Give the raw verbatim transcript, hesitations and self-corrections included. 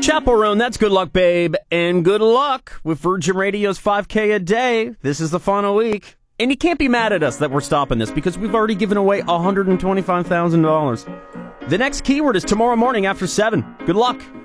Chappell Roan, that's Good Luck, Babe. And good luck with Virgin Radio's five K a day. This is the final week. And you can't be mad at us that we're stopping this because we've already given away one hundred twenty-five thousand dollars. The next keyword is tomorrow morning after seven. Good luck.